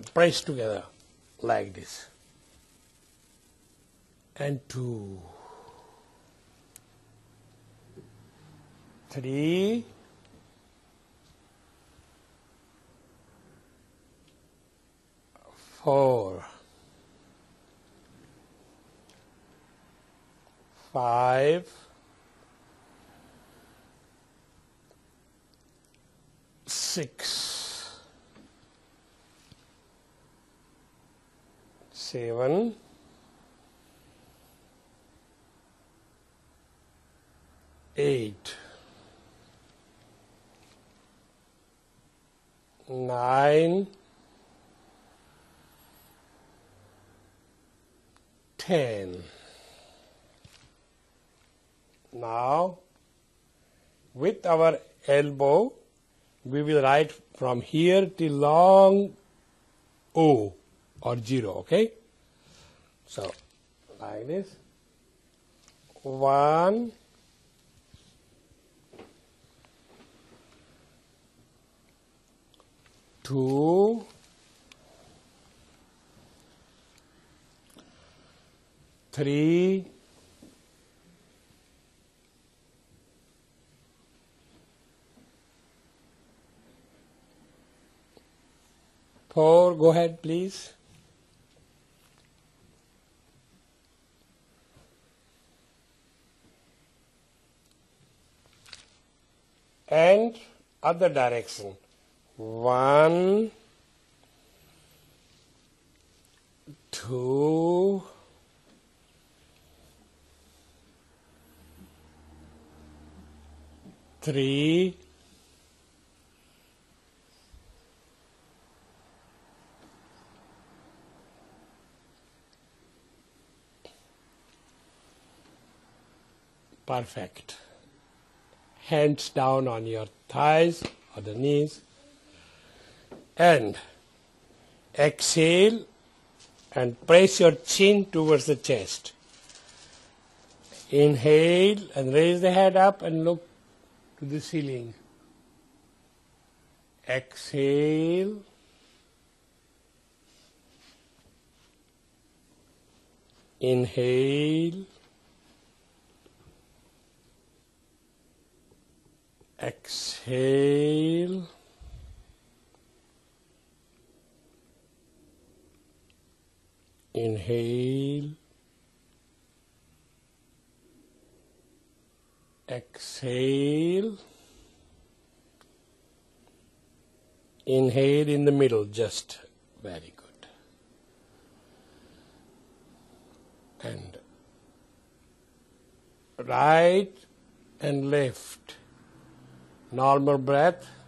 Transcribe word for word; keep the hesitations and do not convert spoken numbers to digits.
press together like this. And two, three, four, five, six, seven, eight, nine, ten. Now, with our elbow, we will write from here till long O or zero, okay? So, like this. One, two, three, four, go ahead please. And other direction. One, two, three, perfect. Hands down on your thighs or the knees. And exhale and press your chin towards the chest. Inhale and raise the head up and look to the ceiling. Exhale. Inhale. Exhale. Inhale. Exhale. Inhale in the middle, just very good. And right and left. Normal breath.